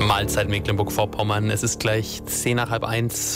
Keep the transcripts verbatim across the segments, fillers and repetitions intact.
Mahlzeit Mecklenburg-Vorpommern. Es ist gleich zehn nach halb eins.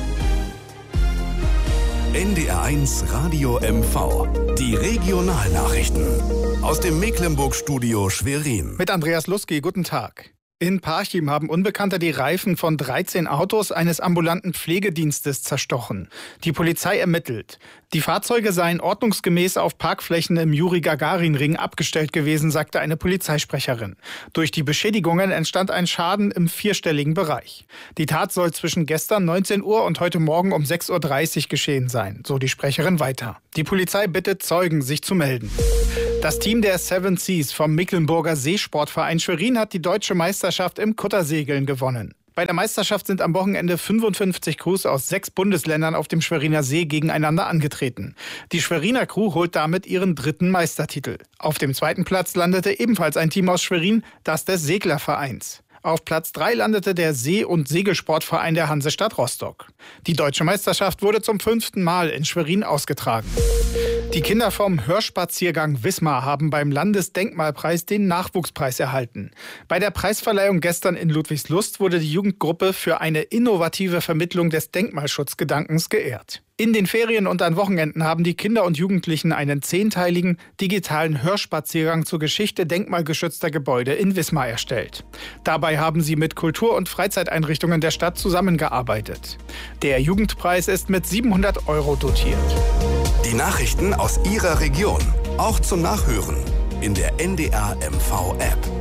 N D R eins Radio M V. Die Regionalnachrichten. Aus dem Mecklenburg-Studio Schwerin. Mit Andreas Lusky, guten Tag. In Parchim haben Unbekannte die Reifen von dreizehn Autos eines ambulanten Pflegedienstes zerstochen. Die Polizei ermittelt. Die Fahrzeuge seien ordnungsgemäß auf Parkflächen im Juri-Gagarin-Ring abgestellt gewesen, sagte eine Polizeisprecherin. Durch die Beschädigungen entstand ein Schaden im vierstelligen Bereich. Die Tat soll zwischen gestern neunzehn Uhr und heute Morgen um sechs Uhr dreißig geschehen sein, so die Sprecherin weiter. Die Polizei bittet Zeugen, sich zu melden. Das Team der Seven Seas vom Mecklenburger Seesportverein Schwerin hat die deutsche Meisterschaft im Kuttersegeln gewonnen. Bei der Meisterschaft sind am Wochenende fünfundfünfzig Crews aus sechs Bundesländern auf dem Schweriner See gegeneinander angetreten. Die Schweriner Crew holt damit ihren dritten Meistertitel. Auf dem zweiten Platz landete ebenfalls ein Team aus Schwerin, das des Seglervereins. Auf Platz drei landete der See- und Segelsportverein der Hansestadt Rostock. Die deutsche Meisterschaft wurde zum fünften Mal in Schwerin ausgetragen. Die Kinder vom Hörspaziergang Wismar haben beim Landesdenkmalpreis den Nachwuchspreis erhalten. Bei der Preisverleihung gestern in Ludwigslust wurde die Jugendgruppe für eine innovative Vermittlung des Denkmalschutzgedankens geehrt. In den Ferien und an Wochenenden haben die Kinder und Jugendlichen einen zehnteiligen digitalen Hörspaziergang zur Geschichte denkmalgeschützter Gebäude in Wismar erstellt. Dabei haben sie mit Kultur- und Freizeiteinrichtungen der Stadt zusammengearbeitet. Der Jugendpreis ist mit siebenhundert Euro dotiert. Die Nachrichten aus Ihrer Region, auch zum Nachhören in der N D R M V App.